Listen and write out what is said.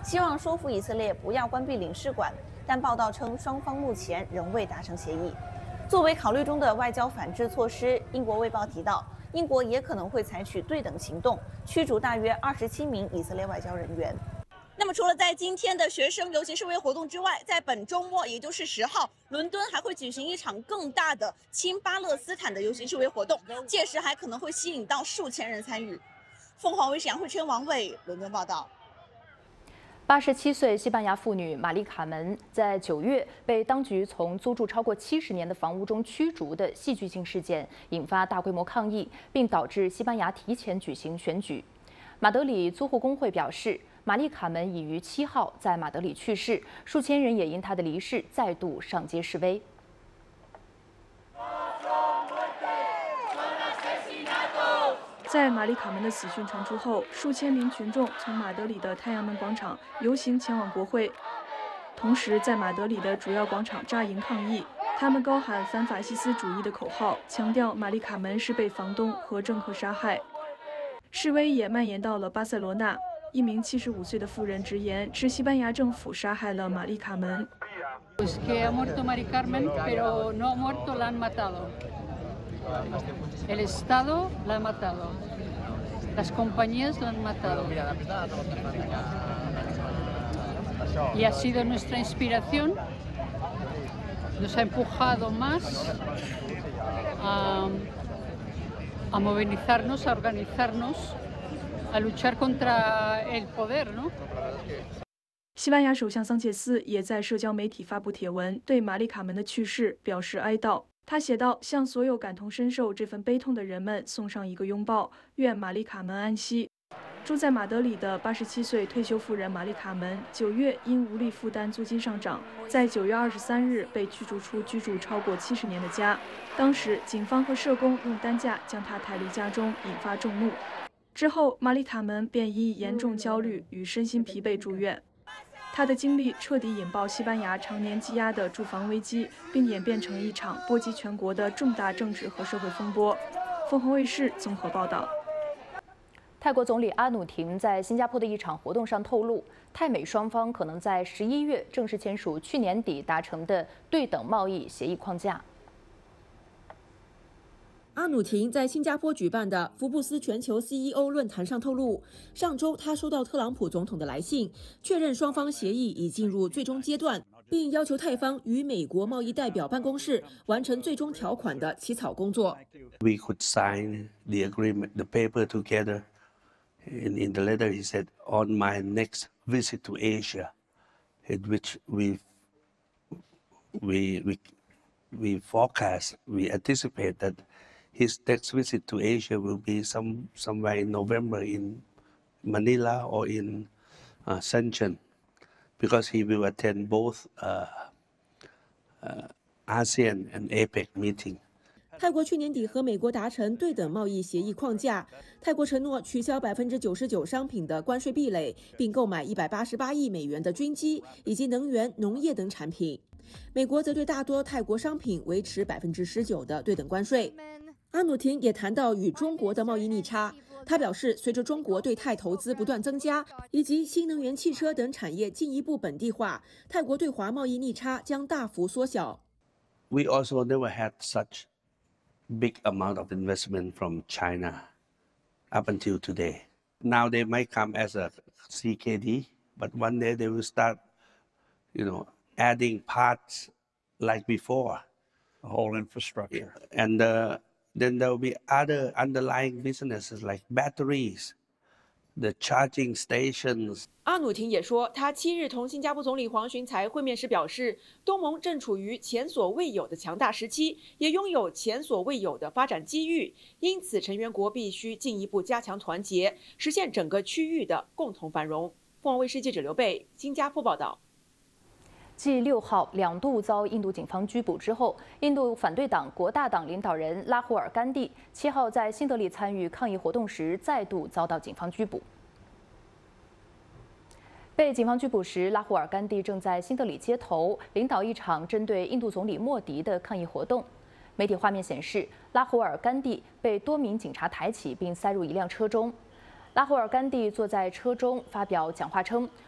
希望说服以色列不要关闭领事馆。但报道称，双方目前仍未达成协议。作为考虑中的外交反制措施，英国《卫报》提到，英国也可能会采取对等行动，驱逐大约27名以色列外交人员。那么，除了在今天的学生游行示威活动之外，在本周末，也就是10号，伦敦还会举行一场更大的亲巴勒斯坦的游行示威活动，届时还可能会吸引到数千人参与。凤凰卫视杨慧圈、王伟伦敦报道。 87岁西班牙妇女玛丽卡门在9月被当局从租住超过70年的房屋中驱逐的戏剧性事件，引发大规模抗议，并导致西班牙提前举行选举。马德里租户工会表示，玛丽卡门已于7号在马德里去世，数千人也因她的离世再度上街示威。 在玛丽卡门的死讯传出后，数千名群众从马德里的太阳门广场游行前往国会，同时在马德里的主要广场扎营抗议。他们高喊反法西斯主义的口号，强调玛丽卡门是被房东和政客杀害。示威也蔓延到了巴塞罗那，一名75岁的妇人直言，是西班牙政府杀害了玛丽卡门。 Pues que ha muerto Mari Carmen, pero no ha muerto, la han matado. El Estado la ha matado. Las compañías la han matado. Y ha sido nuestra inspiración. Nos ha empujado más a movilizarnos, a organizarnos, a luchar contra el poder, ¿no? 西班牙首相桑切斯也在社交媒体发布帖文，对玛丽卡门的去世表示哀悼。他写道：“向所有感同身受这份悲痛的人们送上一个拥抱，愿玛丽卡门安息。”住在马德里的87岁退休妇人玛丽卡门，9月因无力负担租金上涨，在9月23日被驱逐出居住超过70年的家。当时，警方和社工用担架将她抬离家中，引发众怒。之后，玛丽卡门便因严重焦虑与身心疲惫住院。他的经历彻底引爆西班牙常年积压的住房危机，并演变成一场波及全国的重大政治和社会风波。凤凰卫视综合报道。 泰国总理阿努廷在新加坡的一场活动上透露，泰美双方可能在11月正式签署去年底达成的对等贸易协议框架。 阿努廷在新加坡举办的福布斯全球 CEO 论坛上透露，上周他收到特朗普总统的来信，确认双方协议已进入最终阶段，并要求泰方与美国贸易代表办公室完成最终条款的起草工作。 We could sign the agreement, the paper together. In the letter, he said, "On my next visit to Asia, in which we forecast, we anticipate that." His next visit to Asia will be somewhere in November in Manila or in Shenzhen, because he will attend both ASEAN and APEC meeting. 泰国去年底和美国达成对等贸易协议框架，泰国承诺取消99%商品的关税壁垒，并购买188亿美元的军机以及能源、农业等产品。美国则对大多泰国商品维持19%的对等关税。阿努廷也谈到与中国的贸易逆差，他表示，随着中国对泰投资不断增加，以及新能源汽车等产业进一步本地化，泰国对华贸易逆差将大幅缩小。 We also never had such big amount of investment from China up until today. Now they might come as a CKD, but one day they will start, adding parts like before. The whole infrastructure. And then there will be other underlying businesses like batteries, the charging stations. 阿努廷也说，他7日同新加坡总理黄循财会面时表示，东盟正处于前所未有的强大时期，也拥有前所未有的发展机遇，因此成员国必须进一步加强团结，实现整个区域的共同繁荣。凤凰卫视记者刘贝，新加坡报道。 继6号2度遭印度警方拘捕之后，印度反对党国大党领导人拉胡尔·甘地7号在新德里参与抗议活动时再度遭到警方拘捕。被警方拘捕时，拉胡尔·甘地正在新德里街头领导一场针对印度总理莫迪的抗议活动。媒体画面显示，拉胡尔·甘地被多名警察抬起并塞入一辆车中。拉胡尔·甘地坐在车中发表讲话称，